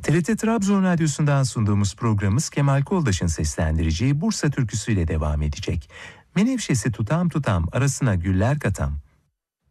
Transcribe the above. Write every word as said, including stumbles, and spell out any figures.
T R T Trabzon Radyosu'ndan sunduğumuz programımız Kemal Koldaş'ın seslendireceği Bursa türküsüyle devam edecek. Menevşesi tutam tutam arasına güller katam.